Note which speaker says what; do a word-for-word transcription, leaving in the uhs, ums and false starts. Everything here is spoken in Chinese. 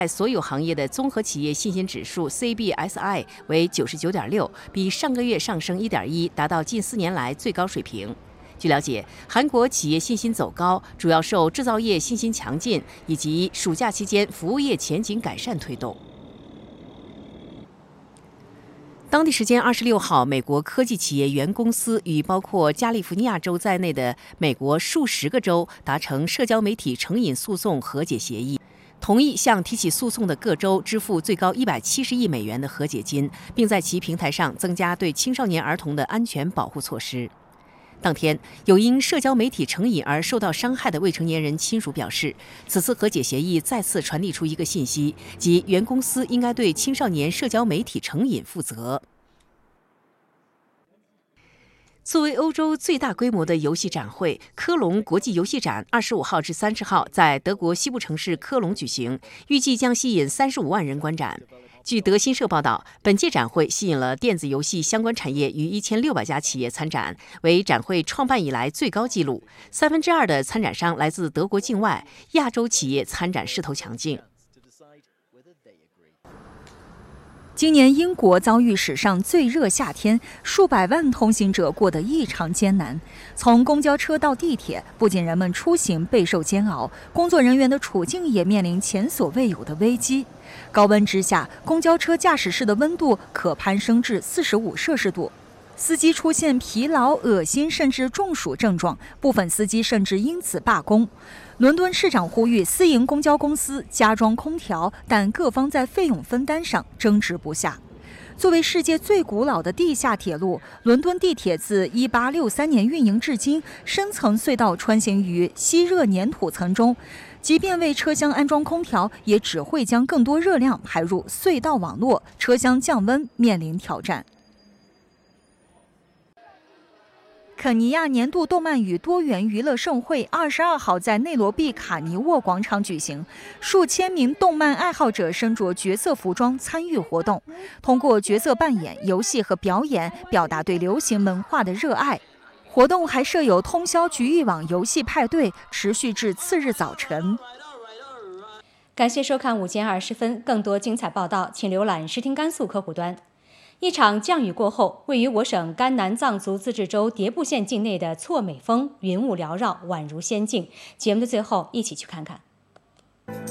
Speaker 1: 在所有行业的综合企业信心指数 C B S I 为 九十九点六， 比上个月上升 一点一， 达到近四年来最高水平。据了解，韩国企业信心走高，主要受制造业信心强劲以及暑假期间服务业前景改善推动。当地时间二十六号，美国科技企业原公司与包括加利福尼亚州在内的美国数十个州达成社交媒体成瘾诉讼和解协议，同意向提起诉讼的各州支付最高一百七十亿美元的和解金，并在其平台上增加对青少年儿童的安全保护措施。当天，有因社交媒体成瘾而受到伤害的未成年人亲属表示，此次和解协议再次传递出一个信息，即原公司应该对青少年社交媒体成瘾负责。作为欧洲最大规模的游戏展会，科隆国际游戏展二十五号至三十号在德国西部城市科隆举行，预计将吸引三十五万人观展。据德新社报道，本届展会吸引了电子游戏相关产业逾一千六百家企业参展，为展会创办以来最高纪录。三分之二的参展商来自德国境外，亚洲企业参展势头强劲。
Speaker 2: 今年英国遭遇史上最热夏天，数百万通行者过得异常艰难。从公交车到地铁，不仅人们出行备受煎熬，工作人员的处境也面临前所未有的危机。高温之下，公交车驾驶室的温度可攀升至四十五摄氏度。司机出现疲劳、恶心甚至中暑症状，部分司机甚至因此罢工。伦敦市长呼吁私营公交公司加装空调，但各方在费用分担上争执不下。作为世界最古老的地下铁路，伦敦地铁自一八六三年运营至今，深层隧道穿行于吸热粘土层中，即便为车厢安装空调，也只会将更多热量排入隧道网络，车厢降温面临挑战。肯尼亚年度动漫与多元娱乐盛会二十二号在内罗毕卡尼沃广场举行，数千名动漫爱好者身着角色服装参与活动，通过角色扮演、游戏和表演表达对流行文化的热爱。活动还设有通宵局域网游戏派对，持续至次日早晨。
Speaker 3: 感谢收看午间二十分，更多精彩报道，请浏览视听甘肃客户端。一场降雨过后，位于我省甘南藏族自治州迭部县境内的错美峰云雾缭绕，宛如仙境。节目的最后，一起去看看。